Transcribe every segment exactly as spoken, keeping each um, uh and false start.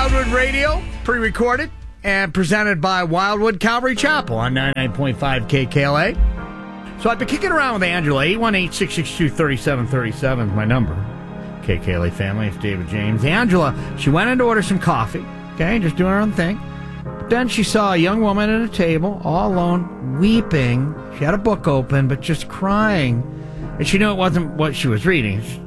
Wildwood Radio, pre-recorded and presented by Wildwood Calvary Chapel on ninety-nine point five K K L A. So I've been kicking around with Angela. eight one eight, six six two, three seven three seven is my number. K K L A family, it's David James. Angela, she went in to order some coffee, okay, just doing her own thing. But then she saw a young woman at a table, all alone, weeping. She had a book open, but just crying. And she knew it wasn't what she was reading. She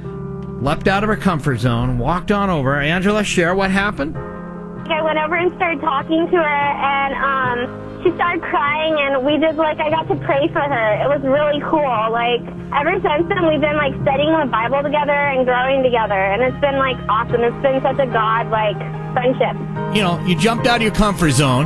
leapt out of her comfort zone, walked on over. Angela, share what happened? I went over and started talking to her, and um, she started crying, and we did, like, I got to pray for her. It was really cool. Like, ever since then, we've been, like, studying the Bible together and growing together, and it's been, like, awesome. It's been such a God, like, friendship. You know, you jumped out of your comfort zone.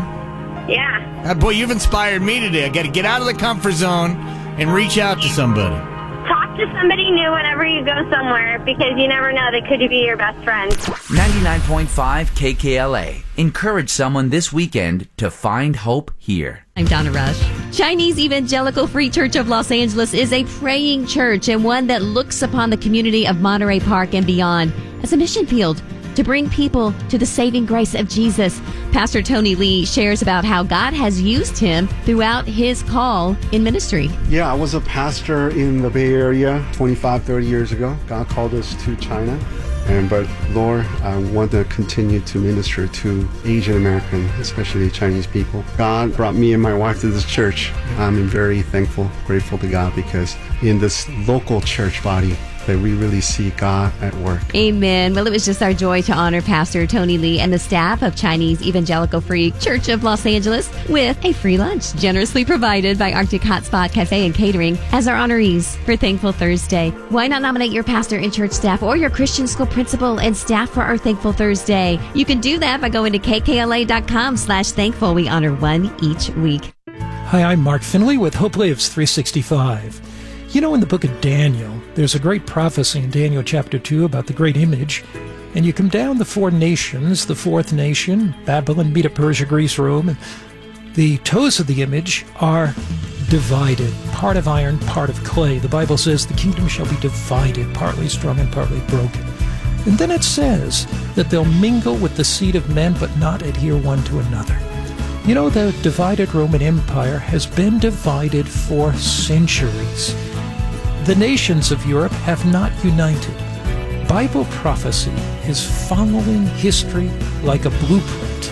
Yeah. Uh, boy, you've inspired me today. I got to get out of the comfort zone and reach out to somebody. Talk to somebody new whenever you go somewhere, because you never know, they could be your best friend. ninety-nine point five K K L A. Encourage someone this weekend to find hope here. I'm Donna Rush. Chinese Evangelical Free Church of Los Angeles is a praying church and one that looks upon the community of Monterey Park and beyond as a mission field to bring people to the saving grace of Jesus. Pastor Tony Lee shares about how God has used him throughout his call in ministry. Yeah, I was a pastor in the Bay Area twenty-five, thirty years ago. God called us to China. And but Lord, I want to continue to minister to Asian American, especially Chinese people. God brought me and my wife to this church. I'm very thankful, grateful to God, because in this local church body, that we really see God at work. Amen. Well, it was just our joy to honor Pastor Tony Lee and the staff of Chinese Evangelical Free Church of Los Angeles with a free lunch generously provided by Arctic Hotspot Cafe and Catering as our honorees for Thankful Thursday. Why not nominate your pastor and church staff or your Christian school principal and staff for our Thankful Thursday? You can do that by going to kkla.com slash thankful. We honor one each week. Hi, I'm Mark Finley with Hope Lives three sixty-five. You know, in the book of Daniel, there's a great prophecy in Daniel chapter two about the great image. And you come down the four nations, the fourth nation, Babylon, Medo, Persia, Greece, Rome, and the toes of the image are divided, part of iron, part of clay. The Bible says the kingdom shall be divided, partly strong and partly broken. And then it says that they'll mingle with the seed of men, but not adhere one to another. You know, the divided Roman Empire has been divided for centuries. The nations of Europe have not united. Bible prophecy is following history like a blueprint.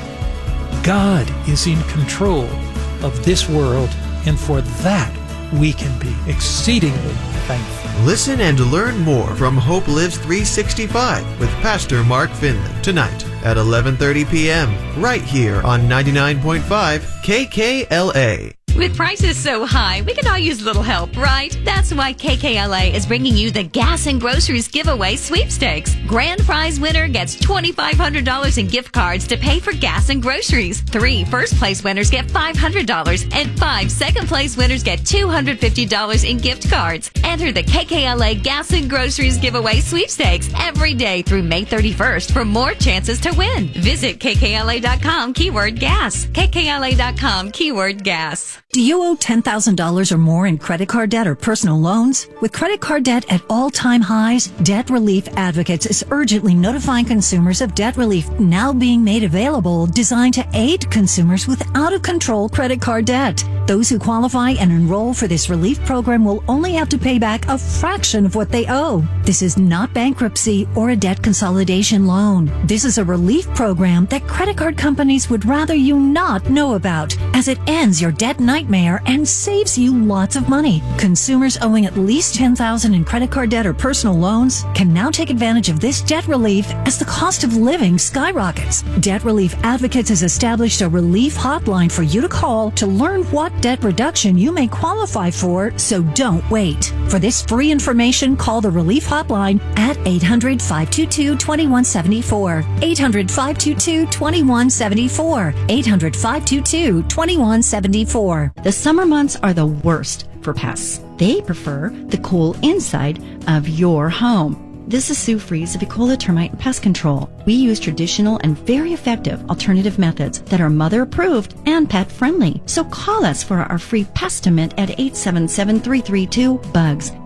God is in control of this world, and for that we can be exceedingly thankful. Listen and learn more from Hope Lives three sixty-five with Pastor Mark Finley tonight at eleven thirty p.m. right here on ninety-nine point five K K L A. With prices so high, we could all use a little help, right? That's why K K L A is bringing you the Gas and Groceries Giveaway Sweepstakes. Grand prize winner gets two thousand five hundred dollars in gift cards to pay for gas and groceries. Three first place winners get five hundred dollars, and five second place winners get two hundred fifty dollars in gift cards. Enter the K K L A Gas and Groceries Giveaway Sweepstakes every day through May thirty-first for more chances to win. Visit K K L A dot com, keyword gas. K K L A dot com, keyword gas. Do you owe ten thousand dollars or more in credit card debt or personal loans? With credit card debt at all-time highs, Debt Relief Advocates is urgently notifying consumers of debt relief now being made available, designed to aid consumers with out-of-control credit card debt. Those who qualify and enroll for this relief program will only have to pay back a fraction of what they owe. This is not bankruptcy or a debt consolidation loan. This is a relief program that credit card companies would rather you not know about, as it ends your debt nightmare and saves you lots of money. Consumers owing at least ten thousand dollars in credit card debt or personal loans can now take advantage of this debt relief as the cost of living skyrockets. Debt Relief Advocates has established a relief hotline for you to call to learn what debt reduction you may qualify for, so don't wait. For this free information, call the relief hotline at eight hundred, five two two, two one seven four. eight hundred, five two two, two one seven four. eight hundred, five two two, two one seven four. The summer months are the worst for pests. They prefer the cool inside of your home. This is Sue Fries of Ecola Termite and Pest Control. We use traditional and very effective alternative methods that are mother-approved and pet-friendly. So call us for our free Pestament at eight seven seven, three three two, B U G S.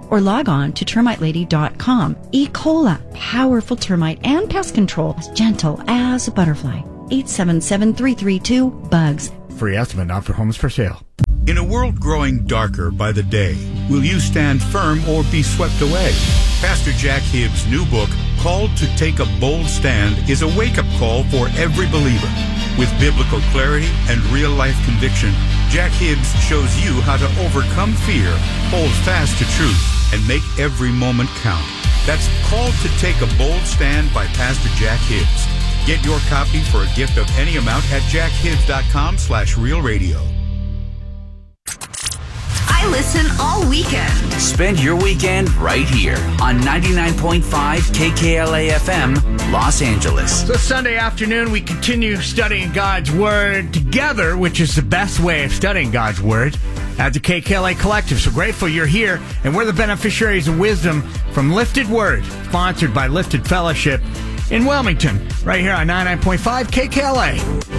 or log on to termite lady dot com. E. coli, powerful termite and pest control, as gentle as a butterfly. eight seven seven, three three two, BUGS. Free estimate not for homes for sale. In a world growing darker by the day, will you stand firm or be swept away? Pastor Jack Hibbs' new book, Called to Take a Bold Stand, is a wake-up call for every believer. With biblical clarity and real-life conviction, Jack Hibbs shows you how to overcome fear, hold fast to truth, and make every moment count. That's Called to Take a Bold Stand by Pastor Jack Hibbs. Get your copy for a gift of any amount at jack hibbs dot com slash real radio. I listen all weekend. Spend your weekend right here on ninety-nine point five K K L A F M, Los Angeles. So Sunday afternoon, we continue studying God's Word together, which is the best way of studying God's Word, at the K K L A Collective. So grateful you're here, and we're the beneficiaries of wisdom from Lifted Word, sponsored by Lifted Fellowship in Wilmington, right here on ninety-nine point five K K L A.